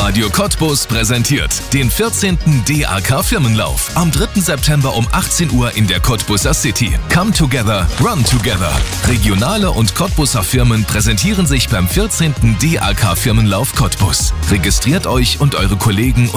Radio Cottbus präsentiert den 14. DAK Firmenlauf am 3. September um 18 Uhr in der Cottbuser City. Come together, run together. Regionale und Cottbuser Firmen präsentieren sich beim 14. DAK Firmenlauf Cottbus. Registriert euch und eure Kollegen